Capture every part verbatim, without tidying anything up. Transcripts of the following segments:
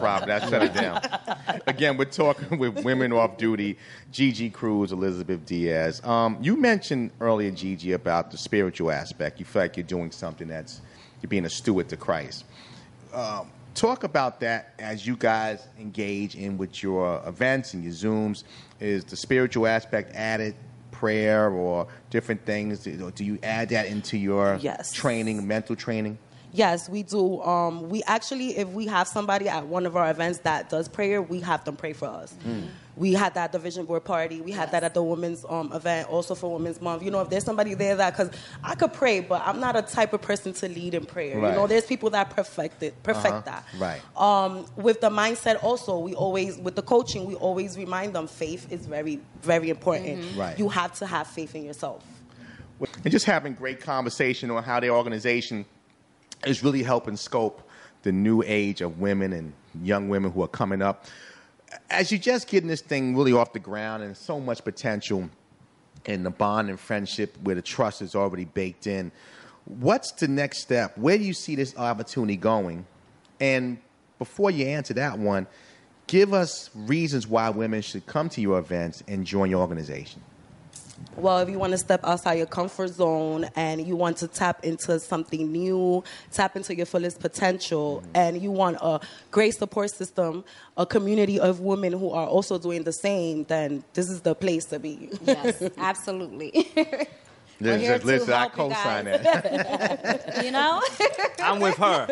problem. That shut it down. Again, we're talking with Women Off Duty, Gigi Cruz, Elizabeth Diaz. Um, you mentioned earlier, Gigi, about the spiritual aspect. You feel like you're doing something that's, you're being a steward to Christ. Um, talk about that as you guys engage in with your events and your Zooms. Is the spiritual aspect added? Prayer or different things? Do you add that into your yes. training, mental training? Yes, we do. Um, we actually, if we have somebody at one of our events that does prayer, we have them pray for us. Mm. We had that at the Vision Board party. We had yes. that at the women's um, event, also for Women's Month. You know, if there's somebody there that, because I could pray, but I'm not a type of person to lead in prayer. Right. You know, there's people that perfect it, perfect uh-huh. that. Right. Um, with the mindset also, we always, with the coaching, we always remind them faith is very, very important. Mm-hmm. Right. You have to have faith in yourself. And just having great conversation on how the organization is really helping scope the new age of women and young women who are coming up. As you're just getting this thing really off the ground and so much potential in the bond and friendship where the trust is already baked in, what's the next step? Where do you see this opportunity going? And before you answer that one, give us reasons why women should come to your events and join your organization. Well, if you want to step outside your comfort zone and you want to tap into something new, tap into your fullest potential, mm-hmm. and you want a great support system, a community of women who are also doing the same, then this is the place to be. Yes, absolutely. Listen, listen I co-sign that. You know? I'm with her.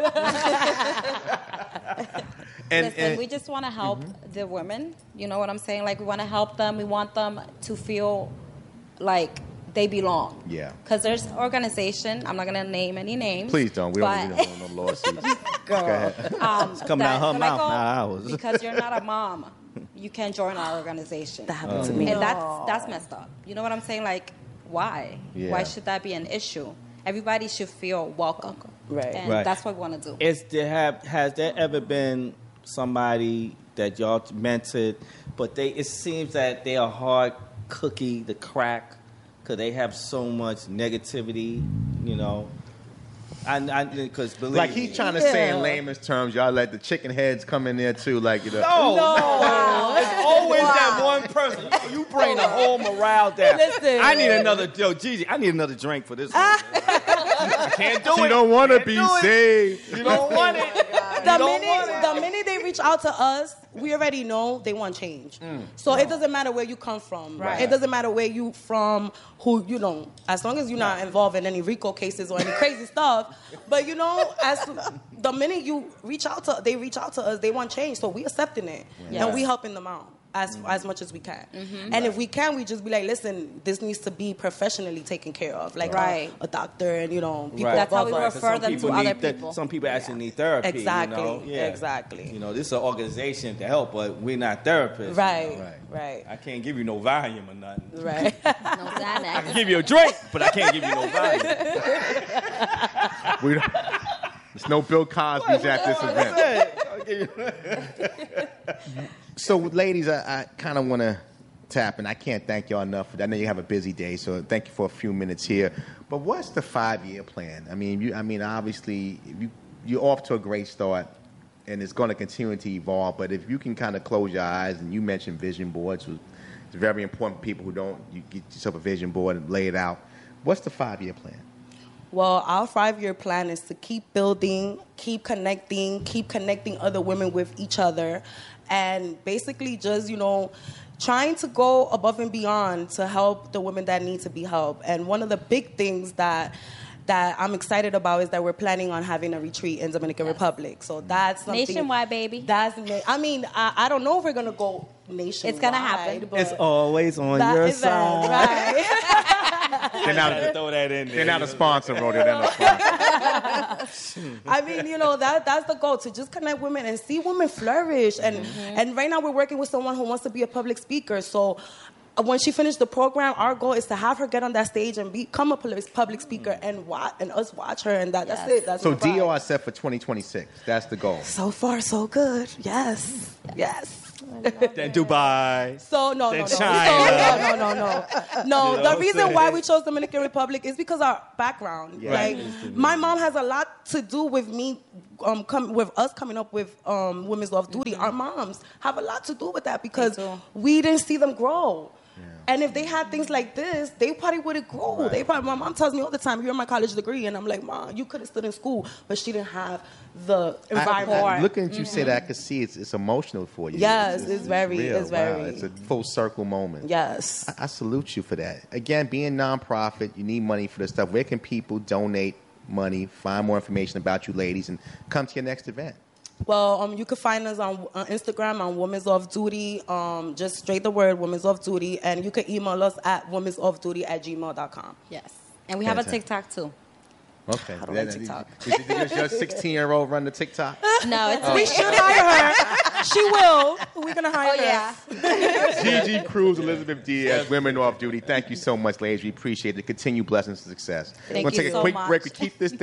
and, Listen, and, we just want to help mm-hmm. the women. You know what I'm saying? Like, we want to help them. We want them to feel like they belong. Yeah. Because there's organization, I'm not going to name any names. Please don't. We don't need no lawsuits. Girl. Go ahead. Um, it's coming out her like, mouth, oh, not ours. Because you're not a mom, you can't join our organization. That happened um, to me. And that's, that's messed up. You know what I'm saying? Like, why? Yeah. Why should that be an issue? Everybody should feel welcome. Right. And right. that's what we want to do. Is there have, has there ever been somebody that y'all mentored, but they it seems that they are hard cookie to crack because they have so much negativity, you know? I because believe like he's trying to yeah. say in layman's terms, y'all let the chicken heads come in there too, like you know. No, no, no. It's always wow. that one person. You, you bring the whole morale down. Listen. I need another, yo, Gigi. I need another drink for this one. You can't do she it. You don't want to be saved. You don't want it. The minute, the minute they reach out to us, we already know they want change. Mm. So no. it doesn't matter where you come from. Right. It doesn't matter where you from, who, you know, as long as you're not involved in any RICO cases or any crazy stuff. But, you know, as the minute you reach out to, they reach out to us, they want change. So we accepting it. Yes. And we helping them out as mm-hmm. as much as we can. Mm-hmm. And right. if we can, we just be like, listen, this needs to be professionally taken care of. Like right. a, a doctor and, you know, people right. That's how we us. refer them to other people. Th- some people actually need therapy. Exactly. You know? Yeah. Exactly. You know, this is an organization to help, but we're not therapists. Right. You know? Right. Right. I can't give you no Valium or nothing. Right. No Xanax. I can give you a drink, but I can't give you no Valium. we don't, there's no Bill Cosby's at this event. So, ladies, I, I kind of want to tap, and I can't thank y'all enough. I know you have a busy day, so thank you for a few minutes here. But what's the five-year plan? I mean, you, I mean, obviously, you, you're off to a great start, and it's going to continue to evolve. But if you can kind of close your eyes, and you mentioned vision boards, it's very important for people who don't. You get yourself a vision board and lay it out. What's the five-year plan? Well, our five-year plan is to keep building, keep connecting, keep connecting other women with each other, and basically just, you know, trying to go above and beyond to help the women that need to be helped. And one of the big things that that I'm excited about is that we're planning on having a retreat in Dominican yes. Republic. So that's something. Nationwide, baby. That's, I mean, I, I don't know if we're going to go nationwide. It's going to happen. It's always on your event, side. Right. They're not, to throw that in there. They're not a sponsor, bro. They're not a sponsor. I mean, you know, that that's the goal, to just connect women and see women flourish. And mm-hmm. and right now we're working with someone who wants to be a public speaker. So when she finished the program, our goal is to have her get on that stage and become a public speaker mm-hmm. and watch, and us watch her. And that, yes. that's it. That's so D O R set for twenty twenty-six. That's the goal. So far, so good. Yes. Yes. yes. Then Dubai. So no, no, Then no. China. So, no, no, no, no. No, You know what the I'm reason saying? why we chose Dominican Republic is because our background. Yeah. Like Right. my mom has a lot to do with me, um, come with us coming up with um, Women's Off Duty. Mm-hmm. Our moms have a lot to do with that because They do. we didn't see them grow. And if they had things like this, they probably would have grown. Right. They probably, my mom tells me all the time, "You're my college degree," and I'm like, "Mom, you could have stood in school," but she didn't have the I, environment. I, looking at you say that, I could see it's, it's emotional for you. Yes, it's very- real. it's very- Wow, it's a full circle moment. Yes. I, I salute you for that. Again, being nonprofit, you need money for this stuff. Where can people donate money, find more information about you ladies, and come to your next event? Well, um, you can find us on uh, Instagram on Women's Off Duty, um, just straight the word Women's Off Duty, and you can email us at women's off duty at gmail dot com. Yes. And we have a Fantastic. TikTok too. Okay. I don't like TikTok. Does your sixteen-year-old run the TikTok? No, it's We should hire her. She will. We're going to hire Oh her. yeah. Gigi Cruz, Elizabeth Diaz, Women Off Duty. Thank you so much, ladies. We appreciate it. Continue blessings and success. Thank We're going to you take a so quick much. break. We keep this thing